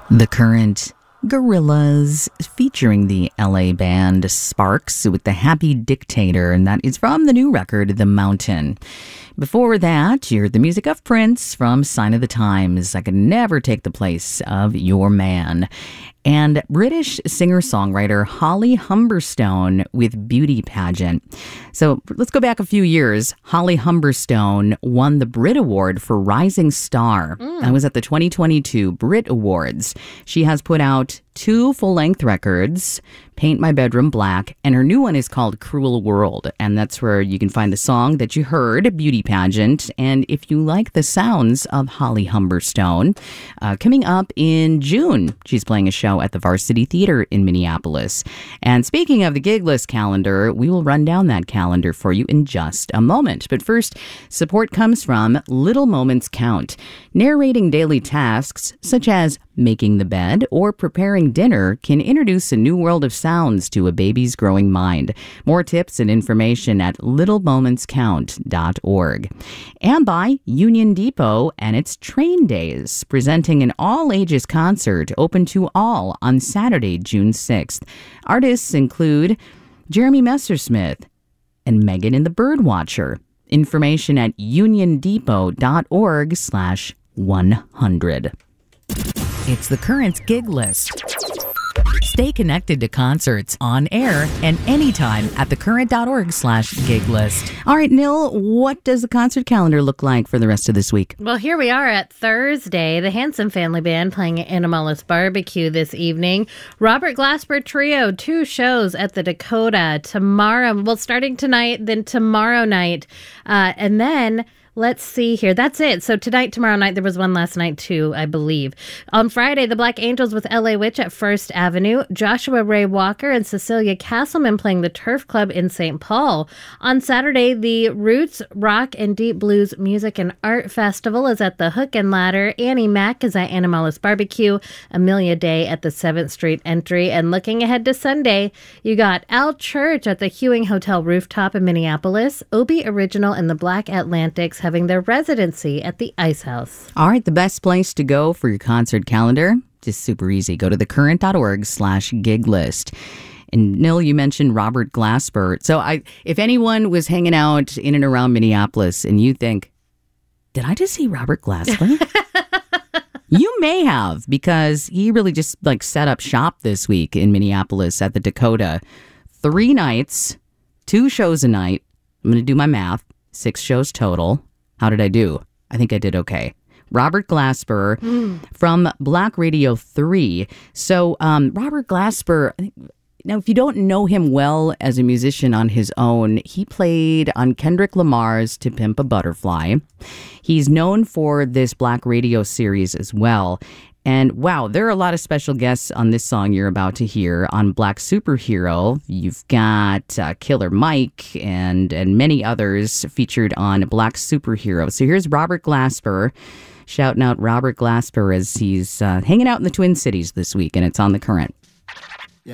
The Current, Gorillaz, featuring the LA band Sparks with The Happy Dictator, and that is from the new record, The Mountain. Before that, you heard the music of Prince from Sign of the Times, I Could Never Take the Place of Your Man. And British singer-songwriter Holly Humberstone with Beauty Pageant. So let's go back a few years. Holly Humberstone won the Brit Award for Rising Star. That was at the 2022 Brit Awards. She has put out 2 full-length records, Paint My Bedroom Black, and her new one is called Cruel World. And that's where you can find the song that you heard, Beauty Pageant. And if you like the sounds of Holly Humberstone, coming up in June, she's playing a show at the Varsity Theater in Minneapolis. And speaking of the gig list calendar, we will run down that calendar for you in just a moment. But first, support comes from Little Moments Count. Narrating daily tasks such as making the bed or preparing dinner can introduce a new world of sounds to a baby's growing mind. More tips and information at littlemomentscount.org. And by Union Depot and its Train Days, presenting an all-ages concert open to all on Saturday, June 6th. Artists include Jeremy Messersmith and Megan and the Birdwatcher. Information at uniondepot.org/100. It's the Current gig list. Stay connected to concerts on air and anytime at thecurrent.org/gig list. All right, Nil, what does the concert calendar look like for the rest of this week? Well, here we are at Thursday. The Hanson Family Band playing at Animalis Barbecue this evening. Robert Glasper Trio, 2 shows at the Dakota tomorrow. Well, starting tonight, then tomorrow night. And then... let's see here. That's it. So tonight, tomorrow night, there was one last night too, I believe. On Friday, the Black Angels with LA Witch at First Avenue. Joshua Ray Walker and Cecilia Castleman playing the Turf Club in St. Paul. On Saturday, the Roots Rock and Deep Blues Music and Art Festival is at the Hook and Ladder. Annie Mac is at Animalis Barbecue. Amelia Day at the 7th Street Entry. And looking ahead to Sunday, you got Al Church at the Hewing Hotel Rooftop in Minneapolis. Obie Original and the Black Atlantics having their residency at the Ice House. All right, the best place to go for your concert calendar, just super easy. Go to thecurrent.org/gig list. And Nil, you mentioned Robert Glasper. So if anyone was hanging out in and around Minneapolis and you think, did I just see Robert Glasper? You may have, because he really just set up shop this week in Minneapolis at the Dakota. 3 nights, 2 shows a night. I'm going to do my math. 6 shows total. How did I do? I think I did okay. Robert Glasper from Black Radio 3. So Robert Glasper, now if you don't know him well as a musician on his own, he played on Kendrick Lamar's To Pimp a Butterfly. He's known for this Black Radio series as well. And wow, there are a lot of special guests on this song you're about to hear. On Black Superhero, you've got Killer Mike and many others featured on Black Superhero. So here's Robert Glasper, shouting out Robert Glasper as he's hanging out in the Twin Cities this week, and it's on The Current.